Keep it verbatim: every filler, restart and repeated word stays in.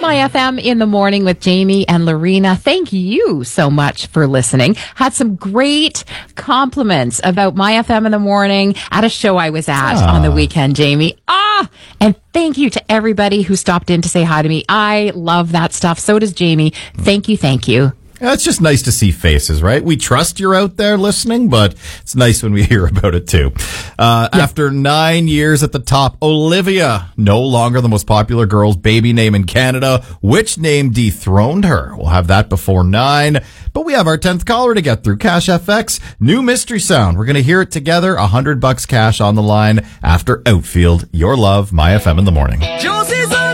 My F M in the morning with Jamie and Lorena. Thank you so much for listening. Had some great compliments about My F M in the morning at a show I was at Ah. on the weekend, Jamie. Ah, and thank you to everybody who stopped in to say hi to me. I love that stuff. So does Jamie. Thank you. Thank you. Yeah, it's just nice to see faces, right? We trust you're out there listening, but it's nice when we hear about it too. Uh, Yeah. After nine years at the top, Olivia, no longer the most popular girl's baby name in Canada. Which name dethroned her? We'll have that before nine. But we have our tenth caller to get through. Cash F X, new mystery sound. We're going to hear it together. A hundred bucks cash on the line after Outfield. Your love, My F M in the morning. Josie's